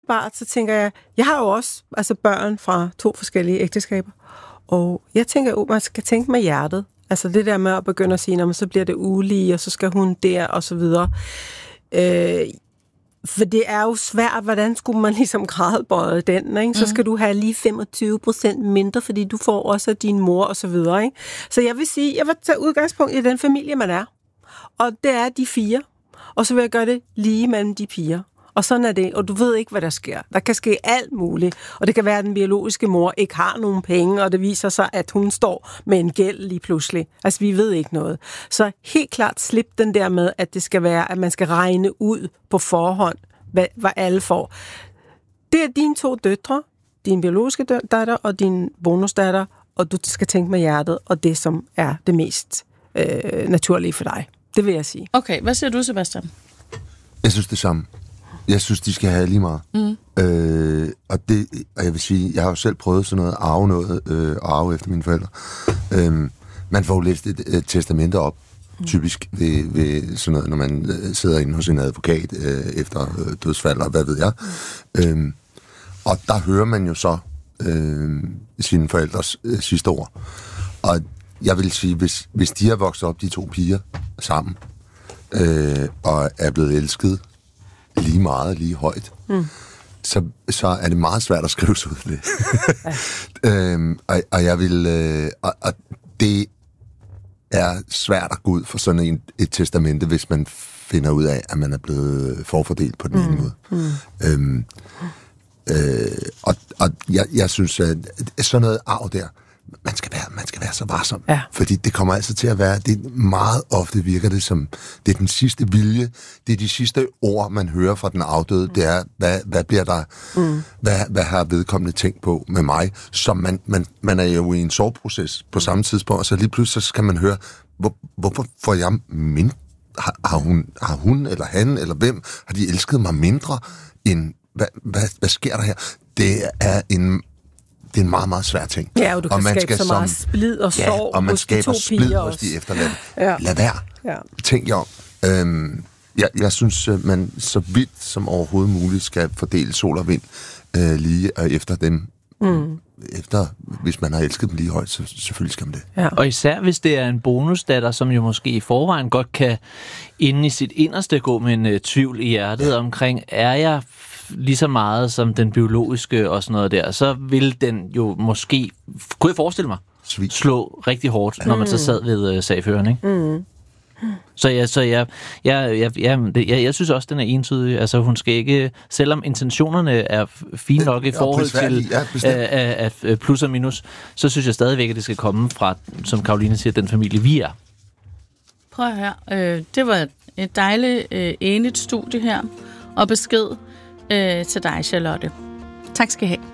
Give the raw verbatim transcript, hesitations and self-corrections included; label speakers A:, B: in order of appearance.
A: Bare så tænker jeg, jeg har jo også altså børn fra to forskellige ægteskaber, og jeg tænker jo, man skal tænke med hjertet. Altså det der med at begynde at sige, når man så bliver det ulige, og så skal hun der, og så videre. Øh, for det er jo svært, hvordan skulle man ligesom gradbøje den, ikke? Så skal mm. du have lige femogtyve procent mindre, fordi du får også af din mor, og så videre, ikke? Så jeg vil sige, jeg vil tage udgangspunkt i den familie, man er. Og det er de fire. Og så vil jeg gøre det lige mellem de piger. Og sådan er det, og du ved ikke, hvad der sker. Der kan ske alt muligt, og det kan være, at den biologiske mor ikke har nogen penge, og det viser sig, at hun står med en gæld lige pludselig. Altså, vi ved ikke noget. Så helt klart slip den der med, at det skal være, at man skal regne ud på forhånd, hvad, hvad alle får. Det er dine to døtre, din biologiske datter og din bonusdatter, og du skal tænke med hjertet, og det, som er det mest øh, naturlige for dig. Det vil jeg sige.
B: Okay, hvad siger du, Sebastian?
C: Jeg synes det samme. Jeg synes, de skal have lige meget. Mm. Øh, og, det, og jeg vil sige, jeg har jo selv prøvet sådan noget, at arve noget, øh, og arve efter mine forældre. Øh, man får jo læst et, et testamente op, mm. typisk ved, ved sådan noget, når man øh, sidder inde hos en advokat øh, efter øh, dødsfald, og hvad ved jeg. Mm. Øh, og der hører man jo så øh, sine forældres øh, sidste ord. Og jeg vil sige, hvis, hvis de har vokset op, de to piger, sammen, øh, og er blevet elsket, lige meget, lige højt, mm. så, så er det meget svært at skrive sig ud af det. øhm, og, og jeg vil... Øh, og, og det er svært at gå ud for sådan en, et testamente, hvis man finder ud af, at man er blevet forfordelt på den mm. ene måde. Mm. Øhm, øh, og og jeg, jeg synes, at sådan noget arv der, man skal være, man skal være så varsom. Ja. Fordi det kommer altid til at være, det meget ofte virker det som, det er den sidste vilje, det er de sidste ord, man hører fra den afdøde, mm. det er, hvad, hvad bliver der, mm. hvad, hvad har vedkommende tænkt på med mig, som man, man, man er jo i en soveproces på samme tidspunkt, og så lige pludselig så skal man høre, hvor, hvorfor får jeg mindre, har, har, hun, har hun eller han, eller hvem, har de elsket mig mindre, end, hvad, hvad, hvad sker der her? Det er en Det er en meget, meget svær ting.
A: Ja, og du kan og man skabe skal så meget som, splid og sorg
C: ja, og man
A: hos de to
C: splid
A: piger
C: hos de efterladte.
A: Ja.
C: Lad være. Ja. Tænk jer om. Øhm, jeg, jeg synes, man så vidt som overhovedet muligt skal fordele sol og vind øh, lige og efter dem. Mm. Efter, hvis man har elsket dem lige højt, så selvfølgelig skal man det.
D: Ja. Og især hvis det er en bonusdatter, som jo måske i forvejen godt kan inde i sit inderste gå med en uh, tvivl i hjertet ja. omkring, er jeg lige så meget som den biologiske og sådan noget der, så vil den jo måske, kunne jeg forestille mig, Svig. slå rigtig hårdt, ja. når man så sad ved uh, sagføren, ikke? Mm. Så ja, så jeg, jeg, jeg, jeg, jeg, jeg synes også, den er entydig. Altså, hun skal ikke, selvom intentionerne er fine nok i forhold til ja, uh, uh, plus og minus, så synes jeg stadigvæk, at det skal komme fra, som Karoline siger, den familie, vi er.
B: Prøv at høre. Øh, det var et dejligt øh, enigt studie her, og besked øh, til dig, Charlotte. Tak skal I have.